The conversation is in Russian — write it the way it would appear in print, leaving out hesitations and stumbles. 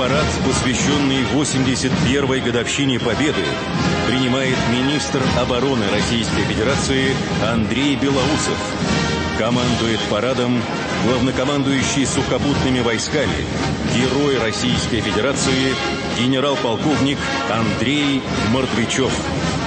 парад, посвященный 81-й годовщине Победы, принимает министр обороны Российской Федерации Андрей Белоусов. Командует парадом главнокомандующий сухопутными войсками, герой Российской Федерации, генерал-полковник Андрей Мартвичев.